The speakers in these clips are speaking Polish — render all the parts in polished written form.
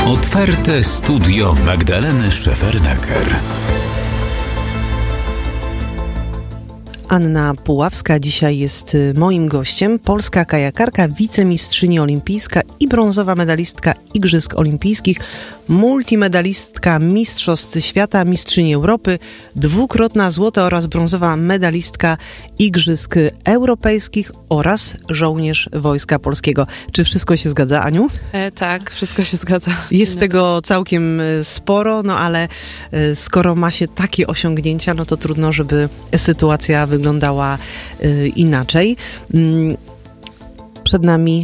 Otwarte studio Magdaleny Szefernaker. Anna Puławska dzisiaj jest moim gościem. Polska kajakarka, wicemistrzyni olimpijska i brązowa medalistka Igrzysk Olimpijskich, multimedalistka Mistrzostw Świata, mistrzyni Europy, dwukrotna złota oraz brązowa medalistka Igrzysk Europejskich oraz żołnierz Wojska Polskiego. Czy wszystko się zgadza, Aniu? Tak, wszystko się zgadza. Jest tego całkiem sporo, no ale skoro ma się takie osiągnięcia, no to trudno, żeby sytuacja wyglądała inaczej. Przed nami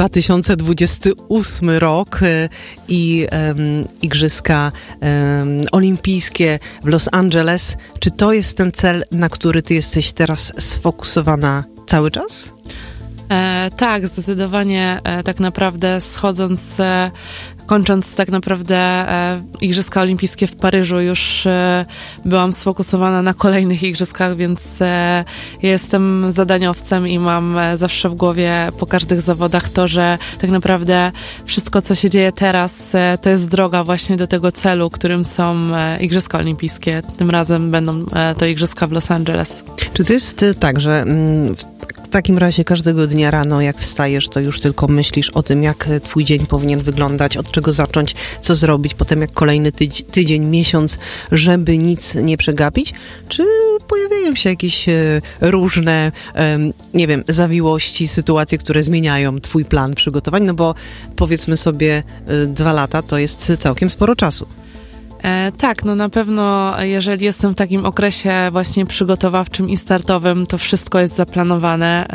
2028 rok i Igrzyska Olimpijskie w Los Angeles. Czy to jest ten cel, na który ty jesteś teraz sfokusowana cały czas? Tak, zdecydowanie tak naprawdę kończąc tak naprawdę Igrzyska Olimpijskie w Paryżu, już byłam sfokusowana na kolejnych igrzyskach, więc jestem zadaniowcem i mam zawsze w głowie po każdych zawodach to, że tak naprawdę wszystko, co się dzieje teraz, to jest droga właśnie do tego celu, którym są Igrzyska Olimpijskie. Tym razem będą to Igrzyska w Los Angeles. Czy to jest tak, że w takim razie każdego dnia rano, jak wstajesz, to już tylko myślisz o tym, jak twój dzień powinien wyglądać, od czego zacząć, co zrobić, potem jak kolejny tydzień, miesiąc, żeby nic nie przegapić? Czy pojawiają się jakieś różne, nie wiem, zawiłości, sytuacje, które zmieniają twój plan przygotowań? No bo powiedzmy sobie 2 lata to jest całkiem sporo czasu. Tak, no na pewno jeżeli jestem w takim okresie właśnie przygotowawczym i startowym, to wszystko jest zaplanowane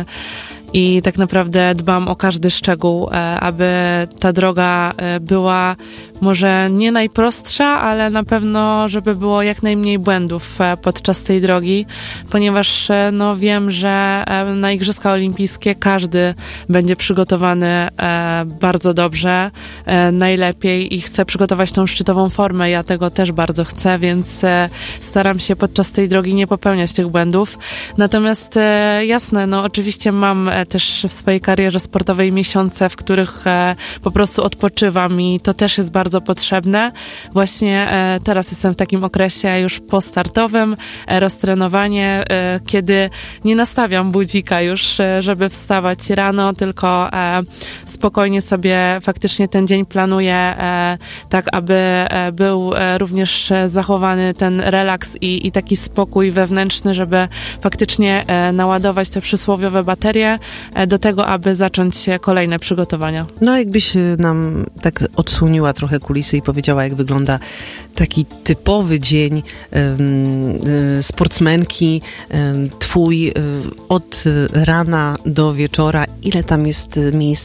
i tak naprawdę dbam o każdy szczegół, aby ta droga była może nie najprostsza, ale na pewno, żeby było jak najmniej błędów podczas tej drogi, ponieważ no wiem, że na Igrzyska Olimpijskie każdy będzie przygotowany bardzo dobrze, najlepiej i chce przygotować tą szczytową formę. Ja tego też bardzo chcę, więc staram się podczas tej drogi nie popełniać tych błędów. Natomiast jasne, no oczywiście mam też w swojej karierze sportowej miesiące, w których po prostu odpoczywam i to też jest bardzo potrzebne. Właśnie teraz jestem w takim okresie już postartowym, roztrenowanie, kiedy nie nastawiam budzika już, żeby wstawać rano, tylko spokojnie sobie faktycznie ten dzień planuję tak, aby był również zachowany ten relaks i taki spokój wewnętrzny, żeby faktycznie naładować te przysłowiowe baterie do tego, aby zacząć kolejne przygotowania. No jakbyś nam tak odsłoniła trochę kulisy i powiedziała, jak wygląda taki typowy dzień sportsmenki, twój od rana do wieczora, ile tam jest miejsc